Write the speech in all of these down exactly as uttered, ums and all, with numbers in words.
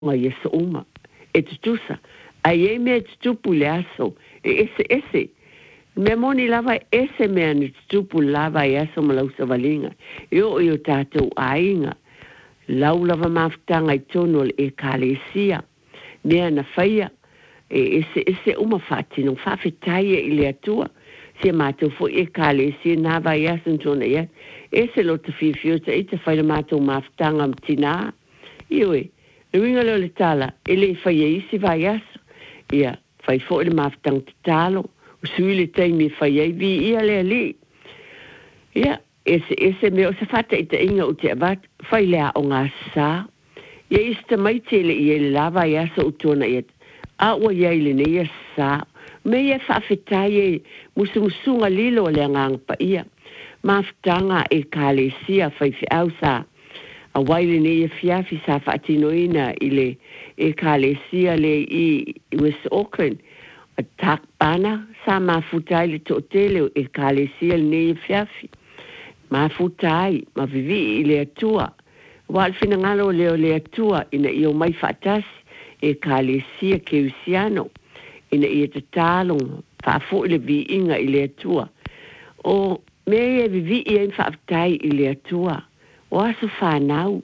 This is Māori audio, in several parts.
nga yesu uma. E tutusa. A ye me tutupu le aso. E ese ese. Me moni lava ese mea ni tutupu lava e aso ma lau savalinga. Io io tātou ainga. Lau lava mafutanga i tono le e kalesia. Mea na whaia. E ese ese uma whatino. Whawhetaia i le atua. Se mātou fo e kalesia na vai aso tona ia. Ese lo te whiwhio ta i te whaila mātou mafutanga mtina. Io e. Luinga leo le tala. Ele i whaia isi vai aso. Ia. Whai fo le mafutanga te talo. Usui le taimi whaia i vi ia le ali. Ia. Ese ese me o se whata i te inga o te avat. Whai lea o ngā sā. Ia isi te maitele i ele lava i aso o tona ia. A ua ia ile ne ia sā. Me ia whawhetai e musungusunga lilo le ngang pa ia. Mafutanga e kalesia whai whiau sā. A waile ne ia fiafi sa whaatinoina i le e kalesia le i West Auckland. A takpana sa mafutai le tōtele e kalesia le ne ia fiafi. Mafutai, ma vivi i le atua. Wal fina ngalo leo le atua ina i o mai whaatasi e kalesia ke usiano. Ina i te tālong whaafu i le vi inga i le atua. O me e vivi i ein whaafutai i le atua. O aso whanau.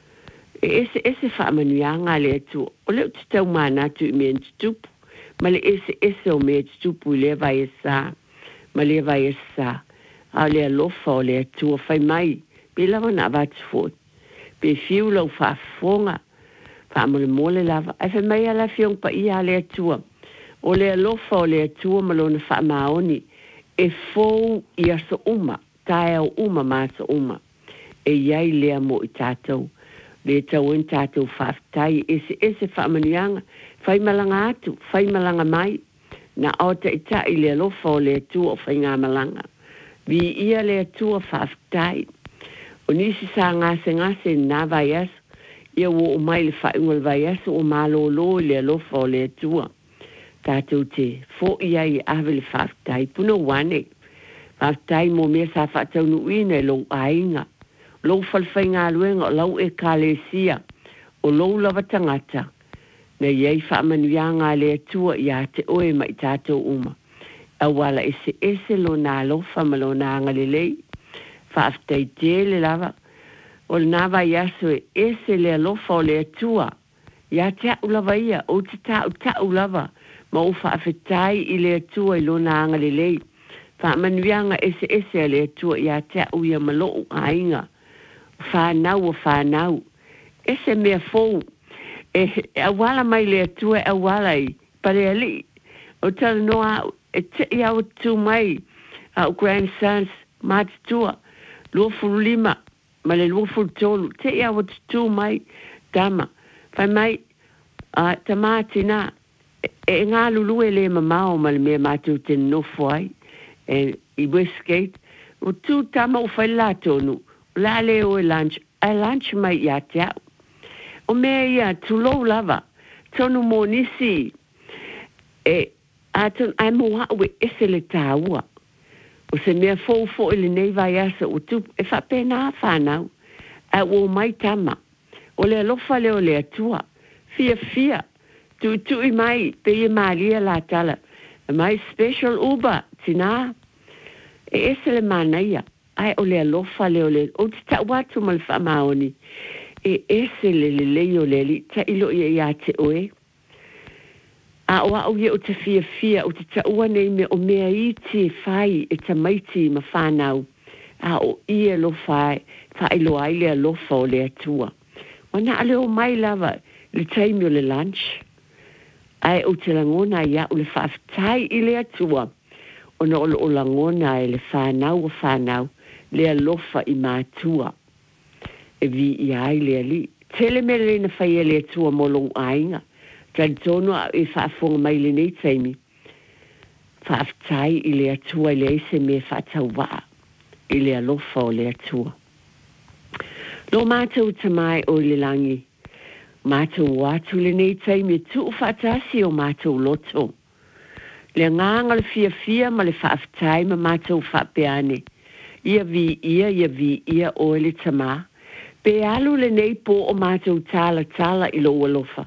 E ese ese whaamanuanga le atu. O leo te tau mānatu i mea tutupu. Ma le ese ese o mea tutupu i le vai e sā. Ma le vai e sā. A le alofa o le atu o whai mai. Pe lawa na avatu fōt. Pe fiu lau whaafonga. Whaamole mole lava. Ai whai mai ala fiong pa ia le atua. O le alofa o le atua malona whaamaoni. E fōu i aso uma. Tae au uma māsa uma. E iai lea mo i tātou. Le tau en tātou whaftai. Ese ese whaamanianga. Whai malanga atu. Whai malanga mai. Na ota i ta i le alofa o le atua o whai ngā malanga. Vi ia le atua whaftai. O nisi sa ngase ngase nā vai aso. Ia wo o mai le whaingal vai aso o malo lo le alofa o le atua. Tātou te fo iai ave le whaftai. Puno wane. Whaftai mo mea sa whatau nuina e lo ainga. Lou falfai ngā luenga o lau e kalesia o lou lava tangata. Na iei whaamanuia ngā le atua i a te oe mai tātou uma. A wala ese ese lo nā lofa ma lo nā ngalelei. Whaaftai tele lava. O le nā vai aso e ese le alofa o le atua. Ia te au lava ia. O te tau tau lava. Ma o whaafetai i le atua i lo nā ngalelei. Whaamanuia ngā ese ese le atua i a te au ia malo o ainga. Whanau o whanau. Ese mea fōu. E awala mai le atua e awala i. Pare ali. O tala noa e te i au tu mai. Au grandsons. Mati tua. Luofuru lima. Ma le luofuru tolu. Te i au tu mai. Tama. Whai mai. Uh, tamati nā. E, e ngā lulu e le mamao ma le mea mātou te nofo ai. E i Westgate. O tu tama o whai la tonu. La leo e lunch, a lunch mai ia te au. O mea ia, tu lou lava, tonu mō nisi, e aton, ai mo hawe ese le tāua. O se mea fōu fōu ele nei vai asa, o tu, e whape nā whanau, a o mai tama. O le alofa leo le atua, fia fia, tu tu i mai, pe i maria la tala, mai special Uber, tina, e ese le manaia. Ai o le alofa le o le, o te ta watu mal whamaoni. E ese le le le o le li, ta ilo ia ia te oe. A o au ia o te fia fia, o te ta ua nei me o mea i te whai e ta maiti ma whanau. A o ia lo whai, wha ilo ai le alofa o le atua. Wana ale o mai lava, le taimi o le lunch. Ai o te langona ia o le whaftai i le atua. Ona o le o langona e le whanau o whanau. Le alofa i mātua. E vi i ai le ali. Tele me le na whaia le atua molong ainga. Tani tono e whaafonga mai le nei taimi. Whaaftai i le atua i le eise me whaatau waa. I le alofa o le atua. Lo mātou tamai o le langi. Mātou watu le nei taimi tu whaatasi o mātou loto. Le nganga le fia fia ma le whaaftai ma mātou whaapeane. Ia vi ia, ia vi ia o ele tama. Pe alu le nei po o mātou tala tala i lo alofa.